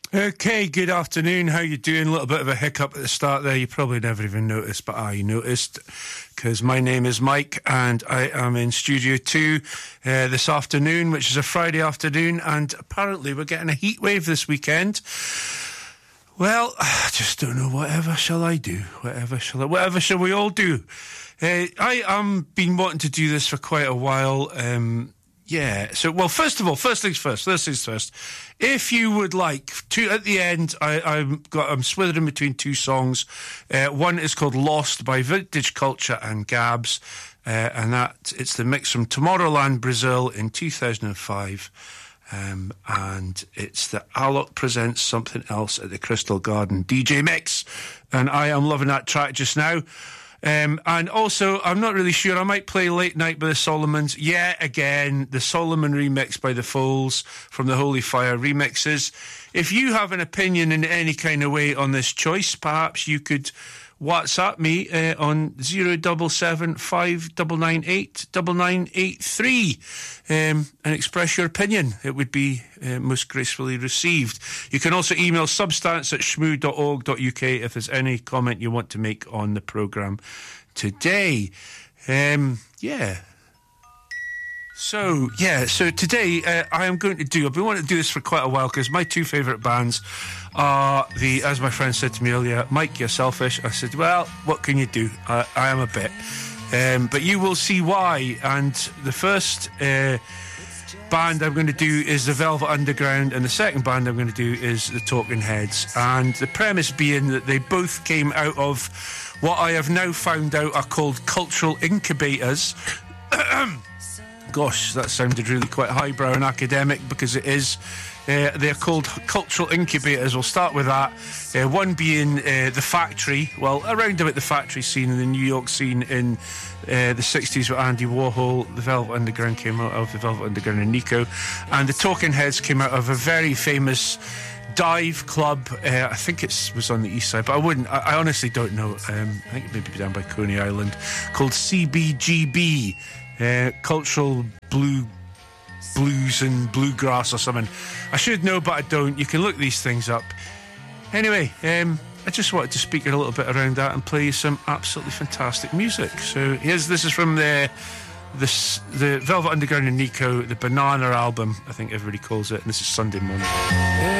Okay, good afternoon. How you doing? A little bit of a hiccup at the start there. You probably never even noticed, but I noticed, because my name is Mike and I am in Studio 2 this afternoon, which is a Friday afternoon, and apparently we're getting a heat wave this weekend. Well, I just don't know. Whatever shall I do? Whatever shall we all do? I am been wanting to do this for quite a while. Yeah. So, well, first things first. If you would like to, at the end, I'm swithering between two songs. One is called "Lost" by Vintage Culture and Gabs, and it's the mix from Tomorrowland, Brazil, in 2005. And it's the Alok Presents Something Else at the Crystal Garden DJ mix, and I am loving that track just now. And also, I'm not really sure, I might play Late Night by the Solomons. Yeah, again, the Solomon remix by the Foals from the Holy Fire remixes. If you have an opinion in any kind of way on this choice, perhaps you could WhatsApp me on 077 5998 9983 and express your opinion. It would be most gracefully received. You can also email substance@shmoo.org.uk if there's any comment you want to make on the programme today. So today I've been wanting to do this for quite a while, because my two favourite bands are as my friend said to me earlier, Mike, you're selfish. I said, well, what can you do? I am a bit. But you will see why. And the first band I'm going to do is the Velvet Underground, and the second band I'm going to do is the Talking Heads. And the premise being that they both came out of what I have now found out are called cultural incubators. Gosh, that sounded really quite highbrow and academic, because it is. They're called cultural incubators. We'll start with that. One being The Factory. Well, around about the Factory scene in the New York scene in the 60s with Andy Warhol. The Velvet Underground came out of the Velvet Underground and Nico. And the Talking Heads came out of a very famous dive club. I think it was on the east side, but I honestly don't know. I think it may be down by Coney Island, called CBGB. Cultural blues and bluegrass or something. I should know, but I don't. You can look these things up. Anyway, I just wanted to speak a little bit around that and play you some absolutely fantastic music. So this is from the Velvet Underground and Nico, the Banana album, I think everybody calls it, and this is Sunday Morning.